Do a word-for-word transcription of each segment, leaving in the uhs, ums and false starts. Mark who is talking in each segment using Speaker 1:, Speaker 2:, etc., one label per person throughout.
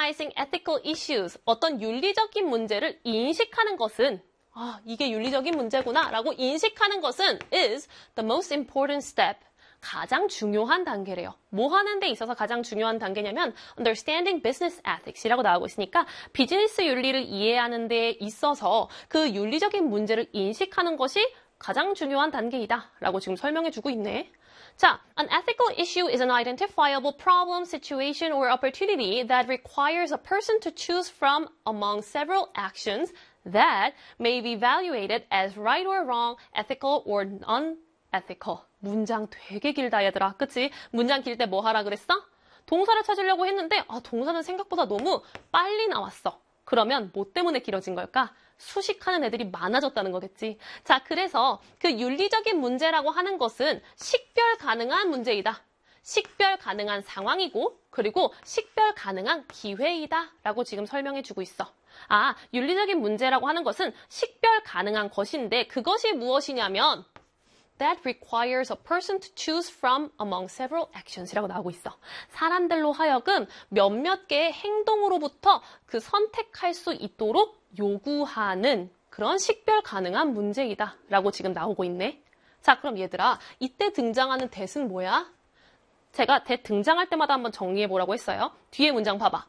Speaker 1: recognizing ethical issues, 어떤 윤리적인 문제를 인식하는 것은 아, 이게 윤리적인 문제구나 라고 인식하는 것은 is the most important step. 가장 중요한 단계래요. 뭐 하는 데 있어서 가장 중요한 단계냐면 understanding business ethics이라고 나오고 있으니까 비즈니스 윤리를 이해하는 데 있어서 그 윤리적인 문제를 인식하는 것이 가장 중요한 단계이다 라고 지금 설명해주고 있네. 자, an ethical issue is an identifiable problem, situation, or opportunity that requires a person to choose from among several actions that may be evaluated as right or wrong, ethical or unethical. 문장 되게 길다 얘들아. 그치? 문장 길 때 뭐 하라 그랬어? 동사를 찾으려고 했는데 아, 동사는 생각보다 너무 빨리 나왔어. 그러면 뭐 때문에 길어진 걸까? 수식하는 애들이 많아졌다는 거겠지. 자, 그래서 그 윤리적인 문제라고 하는 것은 식별 가능한 문제이다. 식별 가능한 상황이고 그리고 식별 가능한 기회이다 라고 지금 설명해주고 있어. 아, 윤리적인 문제라고 하는 것은 식별 가능한 것인데 그것이 무엇이냐면 that requires a person to choose from among several actions 이라고 나오고 있어. 사람들로 하여금 몇몇 개의 행동으로부터 그 선택할 수 있도록 요구하는 그런 식별 가능한 문제이다 라고 지금 나오고 있네. 자, 그럼 얘들아, 이때 등장하는 that은 뭐야? 제가 that 등장할 때마다 한번 정리해보라고 했어요. 뒤에 문장 봐봐.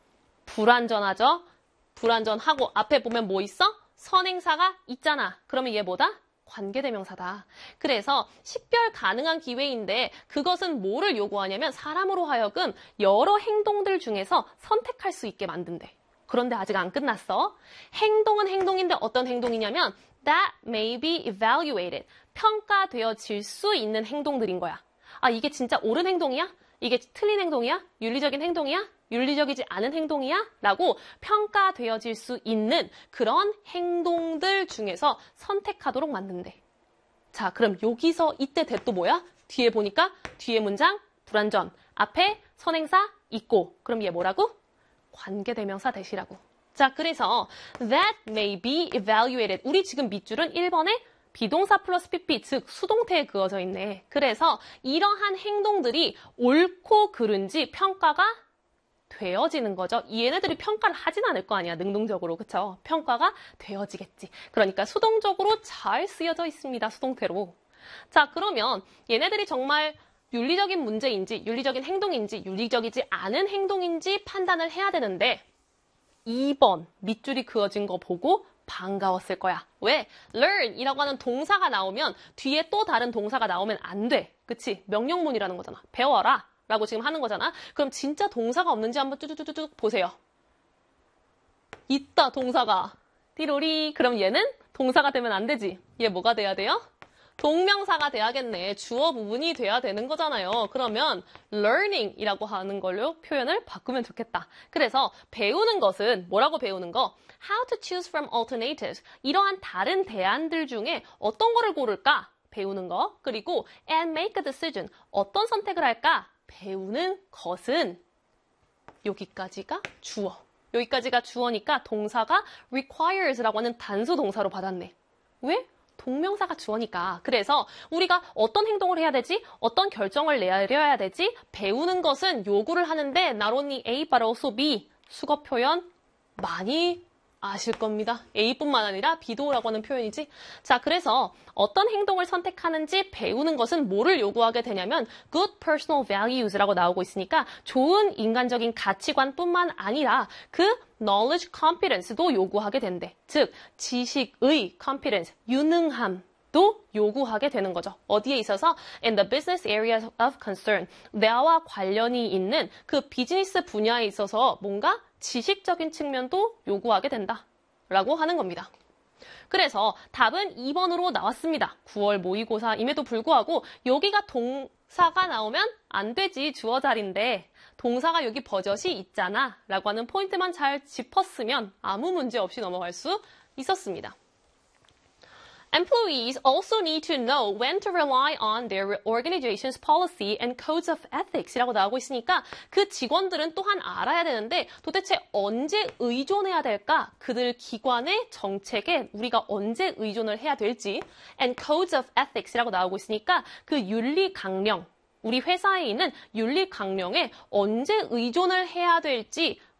Speaker 1: 불완전하죠? 불완전하고 앞에 보면 뭐 있어? 선행사가 있잖아. 그러면 얘 뭐다? 관계대명사다. 그래서 식별 가능한 기회인데 그것은 뭐를 요구하냐면 사람으로 하여금 여러 행동들 중에서 선택할 수 있게 만든대. 그런데 아직 안 끝났어. 행동은 행동인데 어떤 행동이냐면 that may be evaluated. 평가되어질 수 있는 행동들인 거야. 아, 이게 진짜 옳은 행동이야? 이게 틀린 행동이야? 윤리적인 행동이야? 윤리적이지 않은 행동이야? 라고 평가되어질 수 있는 그런 행동들 중에서 선택하도록 만든대. 자, 그럼 여기서 이때 that도 뭐야? 뒤에 보니까 뒤에 문장 불완전, 앞에 선행사 있고 그럼 얘 뭐라고? 관계대명사 that이라고. 자, 그래서 that may be evaluated. 우리 지금 밑줄은 일 번에 비동사 플러스 pp, 즉 수동태에 그어져 있네. 그래서 이러한 행동들이 옳고 그른지 평가가 되어지는 거죠. 얘네들이 평가를 하진 않을 거 아니야. 능동적으로. 그쵸? 평가가 되어지겠지. 그러니까 수동적으로 잘 쓰여져 있습니다. 수동태로. 자, 그러면 얘네들이 정말 윤리적인 문제인지 윤리적인 행동인지 윤리적이지 않은 행동인지 판단을 해야 되는데 이 번 밑줄이 그어진 거 보고 반가웠을 거야. 왜? learn 이라고 하는 동사가 나오면 뒤에 또 다른 동사가 나오면 안 돼. 그치? 명령문이라는 거잖아. 배워라 라고 지금 하는 거잖아. 그럼 진짜 동사가 없는지 한번 쭈쭈쭈쭈 보세요. 있다, 동사가. 띠로리. 그럼 얘는 동사가 되면 안 되지. 얘 뭐가 돼야 돼요? 동명사가 돼야겠네. 주어 부분이 돼야 되는 거잖아요. 그러면 learning 이라고 하는 걸로 표현을 바꾸면 좋겠다. 그래서 배우는 것은 뭐라고 배우는 거? How to choose from alternatives. 이러한 다른 대안들 중에 어떤 거를 고를까? 배우는 거. 그리고 and make a decision. 어떤 선택을 할까? 배우는 것은 여기까지가 주어. 여기까지가 주어니까 동사가 requires라고 하는 단수 동사로 받았네. 왜? 동명사가 주어니까. 그래서 우리가 어떤 행동을 해야 되지? 어떤 결정을 내려야 되지? 배우는 것은 요구를 하는데 not only A but also B. 수거 표현 많이 아실 겁니다. A뿐만 아니라 B도라고 하는 표현이지. 자, 그래서 어떤 행동을 선택하는지 배우는 것은 뭐를 요구하게 되냐면 good personal values라고 나오고 있으니까 좋은 인간적인 가치관뿐만 아니라 그 knowledge competence도 요구하게 된대. 즉, 지식의 competence, 유능함도 요구하게 되는 거죠. 어디에 있어서? In the business areas of concern. 나와 관련이 있는 그 비즈니스 분야에 있어서 뭔가 지식적인 측면도 요구하게 된다. 라고 하는 겁니다. 그래서 답은 이 번으로 나왔습니다. 구월 모의고사임에도 불구하고 여기가 동사가 나오면 안 되지. 주어 자리인데 동사가 여기 버젓이 있잖아. 라고 하는 포인트만 잘 짚었으면 아무 문제 없이 넘어갈 수 있었습니다. Employees also need to know when to rely on their organization's policy and codes of ethics 이라고 나오고 있으니까 그 직원들은 또한 알아야 되는데 도대체 언제 의존해야 될까? 그들 기관의 정책에 우리가 언제 의존을 해야 될지 and codes of ethics 이라고 나오고 있으니까 그 윤리 강령, 우리 회사에 있는 윤리 강령에 언제 의존을 해야 될지